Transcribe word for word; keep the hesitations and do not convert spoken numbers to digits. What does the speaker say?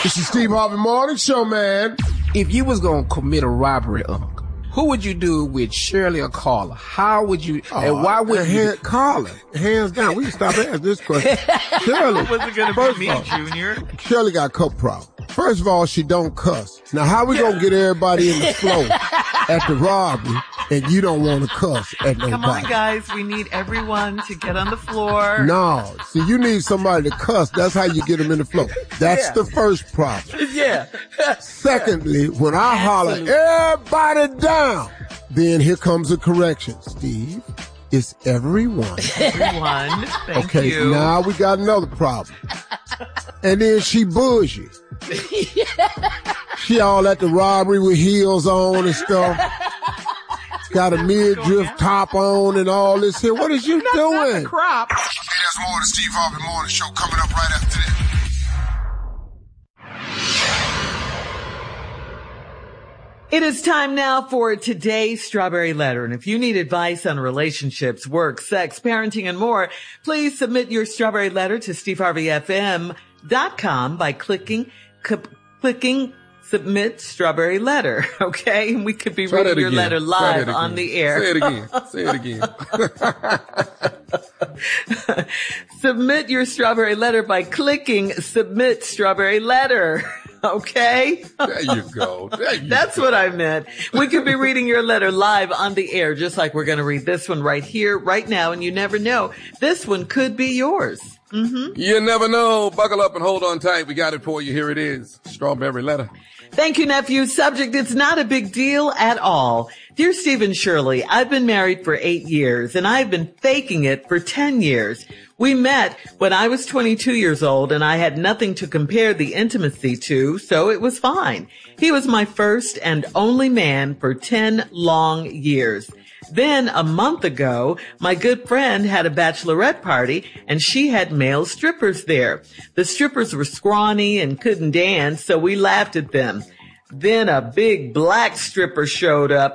This is Steve Harvey Morning Show, man. If you was going to commit a robbery, Uncle, who would you do it with, Shirley or Carla? How would you, oh, and why would you? Hand, Carla, hands down. We can stop asking this question. Shirley. Was it going to be me, Junior? Shirley got a couple problems. First of all, she don't cuss. Now, how we gonna get everybody in the flow at the robbery and you don't want to cuss at nobody? Come on, guys. We need everyone to get on the floor. No. See, you need somebody to cuss. That's how you get them in the flow. That's yeah. the first problem. Yeah. Secondly, when I Absolutely. holler, everybody down, then here comes a correction. Steve, it's everyone. Everyone. Thank okay, you. Okay, now we got another problem. And then she bougie. She all at the robbery with heels on and stuff. Got a midriff top on and all this here. What is you not, doing? Not the crop. Hey, that's more of the Steve Harvey Morning Show coming up right after this. It is time now for today's Strawberry Letter. And if you need advice on relationships, work, sex, parenting, and more, please submit your Strawberry Letter to steve harvey f m dot com by clicking c- clicking submit Strawberry Letter. Okay, and we could be Try reading your again. letter live on the air. Say it again. Say it again. Submit your Strawberry Letter by clicking submit Strawberry Letter. Okay? There you go. There you That's go. what I meant. We could be reading your letter live on the air, just like we're going to read this one right here, right now, and you never know. This one could be yours. Mm-hmm. You never know. Buckle up and hold on tight. We got it for you. Here it is. Strawberry Letter. Thank you, nephew. Subject, it's not a big deal at all. Dear Steve and Shirley, I've been married for eight years and I've been faking it for ten years. We met when I was twenty-two years old and I had nothing to compare the intimacy to, so it was fine. He was my first and only man for ten long years. Then a month ago, my good friend had a bachelorette party and she had male strippers there. The strippers were scrawny and couldn't dance, so we laughed at them. Then a big black stripper showed up